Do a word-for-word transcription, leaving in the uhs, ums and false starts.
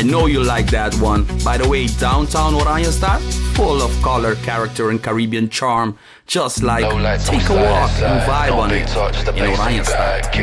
I know you like that one. By the way, downtown Oranjestad, full of color, character, and Caribbean charm. Just like No lights, take a I'm walk sliding and inside. vibe No on big it touch, the in bass in your Oranjestad. bag.